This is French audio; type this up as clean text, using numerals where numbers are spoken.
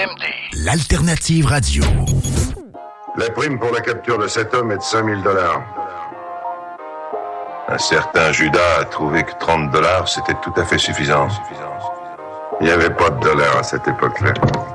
CJMD. L'alternative radio. La prime pour la capture de cet homme est de $5 000. Un certain Judas a trouvé que $30, c'était tout à fait suffisant. Il n'y avait pas de dollars à cette époque-là.